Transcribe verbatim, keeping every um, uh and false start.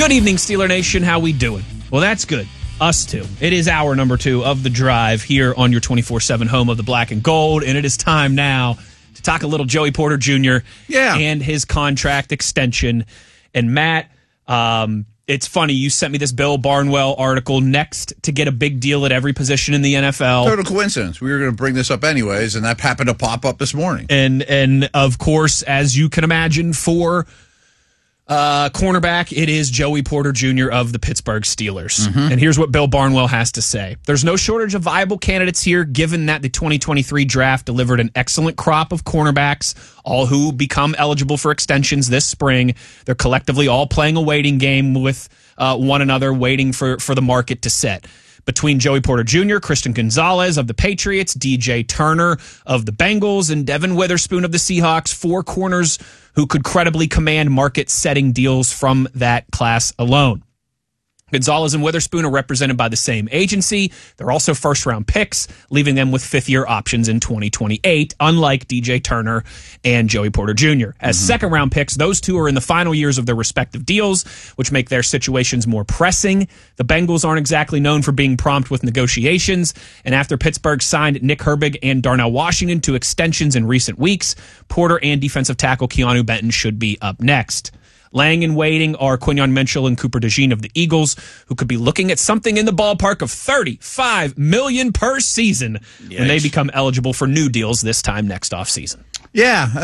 Good evening, Steeler Nation. How we doing? Well, that's good. Us too. It is hour number two of The Drive here on your twenty-four seven home of the black and gold, and it is time now to talk a little Joey Porter Junior Yeah. and his contract extension. And Matt, um, it's funny, you sent me this Bill Barnwell article, next to get a big deal at every position in the N F L. Total coincidence. We were going to bring this up anyways, and that happened to pop up this morning. And, and of course, as you can imagine, for Uh, cornerback, it is Joey Porter Junior of the Pittsburgh Steelers. Mm-hmm. And here's what Bill Barnwell has to say. There's no shortage of viable candidates here, given that the twenty twenty-three draft delivered an excellent crop of cornerbacks, all who become eligible for extensions this spring. They're collectively all playing a waiting game with uh, one another, waiting for, for the market to set. Between Joey Porter Junior, Christian Gonzalez of the Patriots, D J Turner of the Bengals, and Devin Witherspoon of the Seahawks, four corners who could credibly command market-setting deals from that class alone. Gonzalez and Witherspoon are represented by the same agency. They're also first-round picks, leaving them with fifth-year options in twenty twenty-eight, unlike D J Turner and Joey Porter Junior As mm-hmm. second-round picks, those two are in the final years of their respective deals, which make their situations more pressing. The Bengals aren't exactly known for being prompt with negotiations, and after Pittsburgh signed Nick Herbig and Darnell Washington to extensions in recent weeks, Porter and defensive tackle Keanu Benton should be up next. Laying in waiting are Quinyon Mitchell and Cooper DeJean of the Eagles, who could be looking at something in the ballpark of thirty-five million dollars per season Yikes. when they become eligible for new deals this time next offseason. Yeah.